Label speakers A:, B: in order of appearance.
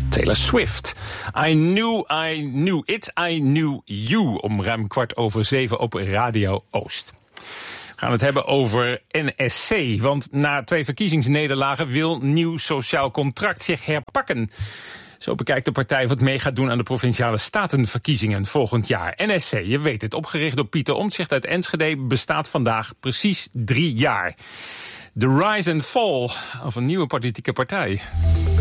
A: Taylor Swift. I knew it, I knew you. Om ruim 6:15 op Radio Oost. We gaan het hebben over NSC. Want na 2 verkiezingsnederlagen wil Nieuw Sociaal Contract zich herpakken. Zo bekijkt de partij wat mee gaat doen aan de Provinciale Statenverkiezingen volgend jaar. NSC, je weet het, opgericht door Pieter Omtzigt uit Enschede, bestaat vandaag precies 3 jaar. The rise and fall of een nieuwe politieke partij.